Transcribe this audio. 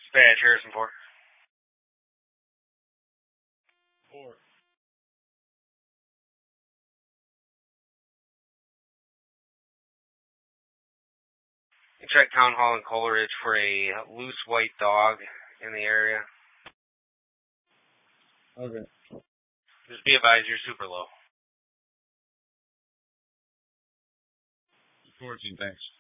Dispatch Harrison 4. 4. Check Town Hall in Coleridge for a loose white dog in the area. Okay. Just be advised, you're super low. 14, thanks.